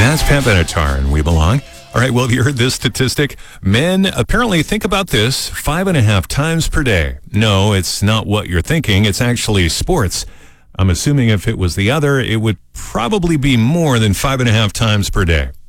That's Pat Benatar, and We Belong. All right, well, have you heard this statistic? Men apparently think about this 5.5 times per day. No, it's not what you're thinking. It's actually sports. I'm assuming if it was the other, it would probably be more than 5.5 times per day.